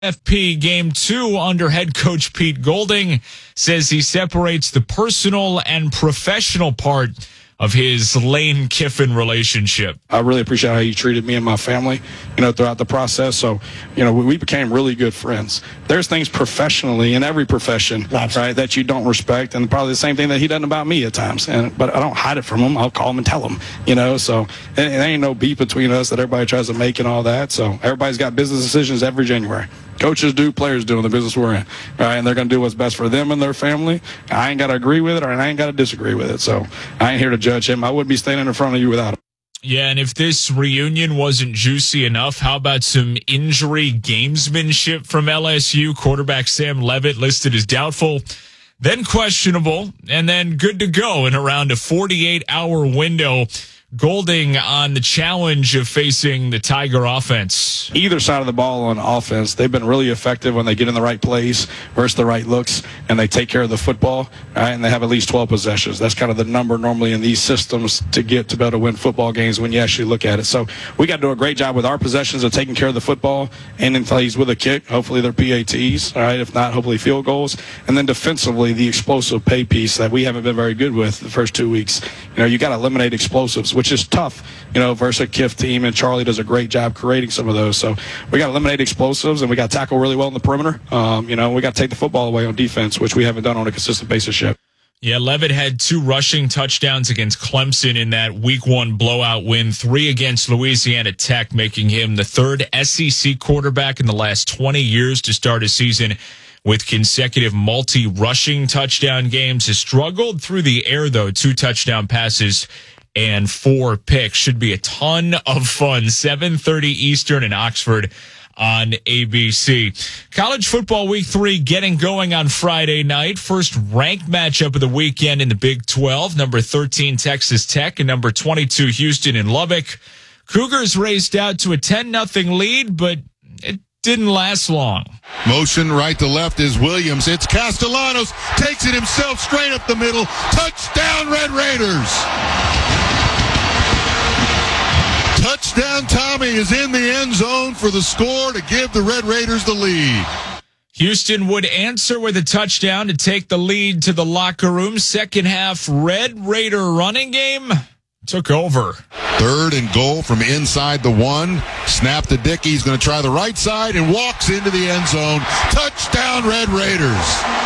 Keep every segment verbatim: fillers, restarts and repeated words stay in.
F P Game two under head coach Pete Golding says he separates the personal and professional part of his Lane Kiffin relationship. I really appreciate how he treated me and my family, you know, throughout the process. So, you know, we became really good friends. There's things professionally in every profession, right, that you don't respect, and probably the same thing that he doesn't about me at times. And but I don't hide it from him. I'll call him and tell him, you know. So it, it ain't no beef between us that everybody tries to make and all that. So everybody's got business decisions every January. Coaches do, players do in the business we're in, right? And they're going to do what's best for them and their family. I ain't got to agree with it, or I ain't got to disagree with it. So I ain't here to judge him. I wouldn't be standing in front of you without him. Yeah, and if this reunion wasn't juicy enough, how about some injury gamesmanship from L S U? Quarterback Sam Levitt listed as doubtful, then questionable, and then good to go in around a forty-eight hour window. Golding on the challenge of facing the Tiger offense. Either side of the ball on offense, they've been really effective when they get in the right place versus the right looks, and they take care of the football, right? And they have at least twelve possessions. That's kind of the number normally in these systems to get to be able to win football games when you actually look at it. So we got to do a great job with our possessions of taking care of the football and in plays with a kick. Hopefully they're P A Ts, all right? If not, hopefully field goals. And then defensively, the explosive pay piece that we haven't been very good with the first two weeks. You know, you got to eliminate explosives, which is tough, you know, versus a K I F team, and Charlie does a great job creating some of those. So we got to eliminate explosives, and we got to tackle really well in the perimeter. Um, you know, we got to take the football away on defense, which we haven't done on a consistent basis yet. Yeah, Levitt had two rushing touchdowns against Clemson in that week one blowout win, three against Louisiana Tech, making him the third S E C quarterback in the last twenty years to start a season with consecutive multi-rushing touchdown games. Has struggled through the air, though, two touchdown passes and four picks. Should be a ton of fun. seven thirty Eastern in Oxford on A B C. College football week three getting going on Friday night. First ranked matchup of the weekend in the Big twelve. Number thirteen Texas Tech and number twenty-two Houston and Lubbock. Cougars raced out to a ten nothing lead, but it didn't last long. Motion right to left is Williams. It's Castellanos. Takes it himself straight up the middle. Touchdown, Red Raiders. Touchdown Tommy is in the end zone for the score to give the Red Raiders the lead. Houston would answer with a touchdown to take the lead to the locker room. Second half, Red Raider running game took over. Third and goal from inside the one. Snap to Dickey. He's going to try the right side and walks into the end zone. Touchdown, Red Raiders.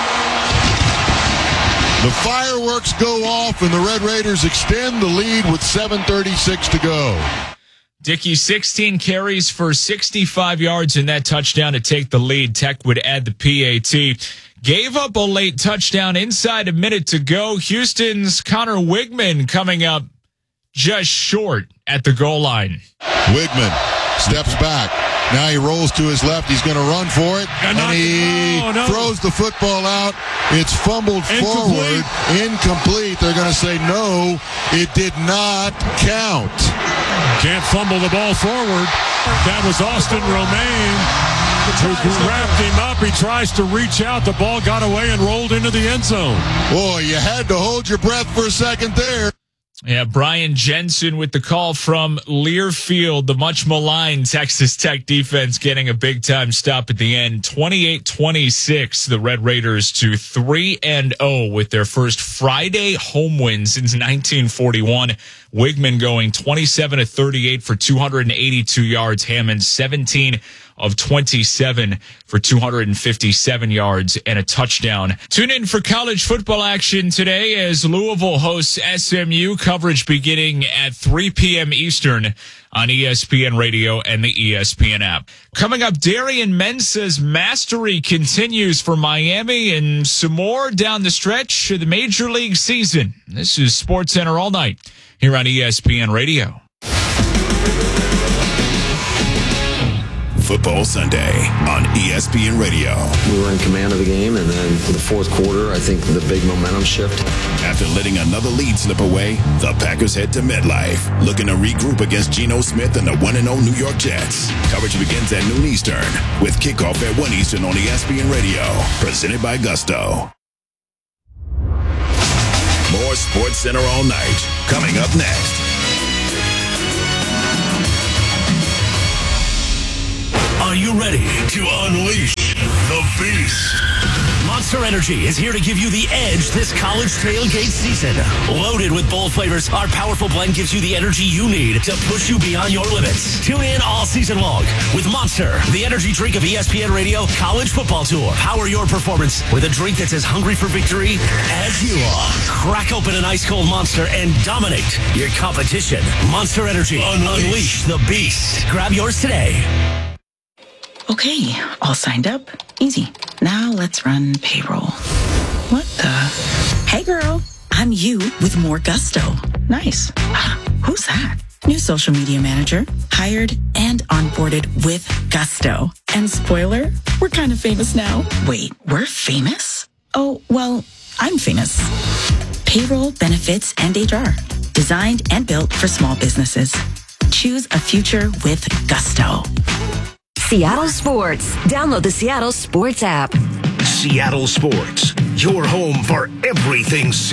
The fireworks go off, and the Red Raiders extend the lead with seven thirty-six to go. Dickey, sixteen carries for sixty-five yards in that touchdown to take the lead. Tech would add the P A T. Gave up a late touchdown inside a minute to go. Houston's Connor Wigman coming up just short at the goal line. Wigman steps back. Now he rolls to his left. He's going to run for it. And he oh, no. throws the football out. It's fumbled Incomplete. forward. Incomplete. They're going to say no, it did not count. Can't fumble the ball forward. That was Austin Romaine who wrapped him up. He tries to reach out. The ball got away and rolled into the end zone. Boy, you had to hold your breath for a second there. Yeah, Brian Jensen with the call from Learfield, the much maligned Texas Tech defense getting a big-time stop at the end. twenty-eight twenty-six, the Red Raiders to three and oh with their first Friday home win since nineteen forty-one. Wigman going twenty-seven of thirty-eight for two hundred eighty-two yards. Hammond seventeen of twenty-seven for two hundred fifty-seven yards and a touchdown. Tune in for college football action today as Louisville hosts S M U. Coverage beginning at three p.m. Eastern on E S P N Radio and the E S P N app. Coming up, Darian Mensah's mastery continues for Miami and some more down the stretch of the Major League season. This is SportsCenter All Night here on E S P N Radio. Football Sunday on E S P N Radio. We were in command of the game, and then for the fourth quarter, I think the big momentum shift. After letting another lead slip away, the Packers head to MetLife, looking to regroup against Geno Smith and the one and oh New York Jets. Coverage begins at noon Eastern, with kickoff at one Eastern on E S P N Radio, presented by Gusto. More SportsCenter All Night, coming up next. On Are you ready to unleash the beast? Monster Energy is here to give you the edge this college tailgate season. Loaded with bold flavors, our powerful blend gives you the energy you need to push you beyond your limits. Tune in all season long with Monster, the energy drink of E S P N Radio College Football Tour. Power your performance with a drink that's as hungry for victory as you are. Crack open an ice-cold Monster and dominate your competition. Monster Energy. Unleash, Unleash the beast. Grab yours today. Okay, all signed up. Easy. Now let's run payroll. What the? Hey girl, I'm you with more gusto. Nice. Who's that? New social media manager, hired and onboarded with gusto. And spoiler, we're kind of famous now. Wait, we're famous? Oh, well, I'm famous. Payroll, benefits, and H R. Designed and built for small businesses. Choose a future with gusto. Seattle Sports. Download the Seattle Sports app. Seattle Sports, your home for everything Seattle.